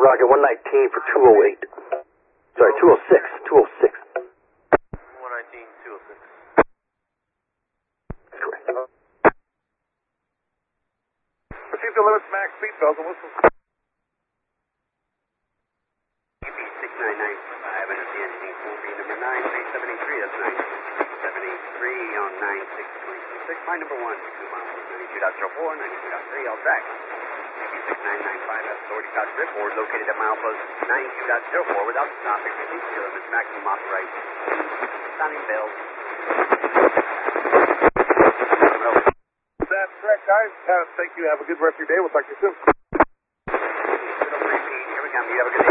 Roger, 119 for 208. Sorry, 206. 119, 206. Correct. Proceed to limits max seatbelt and whistle. UP 6995, and at the engine pool B number 93783, that's 973 on 9626. Line number 1, 2 miles, 92.04, 92.3, all track. UP 6995, that's authority Dodge Ripcord, located at milepost 92.04 without stopping. Proceed to limits maximum authorized. Sounding bells. That's correct, guys. Thank you. Have a good rest of your day. We'll talk to you soon. Here we come. You have a good